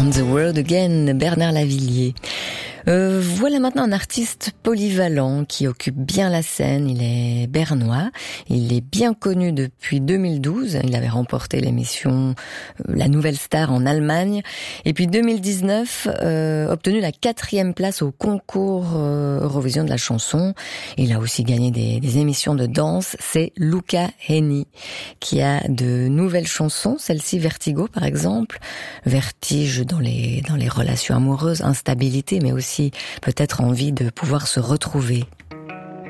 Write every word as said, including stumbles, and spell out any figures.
On the World Again, Bernard Lavilliers. Euh, voilà maintenant un artiste polyvalent qui occupe bien la scène. Il est bernois, il est bien connu depuis deux mille douze. Il avait remporté l'émission euh, La Nouvelle Star en Allemagne. Et puis deux mille dix-neuf, euh, obtenu la quatrième place au concours euh, Eurovision de la chanson. Il a aussi gagné des, des émissions de danse. C'est Luca Hänni qui a de nouvelles chansons. Celle-ci, Vertigo par exemple. Vertige dans les, dans les relations amoureuses, instabilité, mais aussi peut-être envie de pouvoir se retrouver.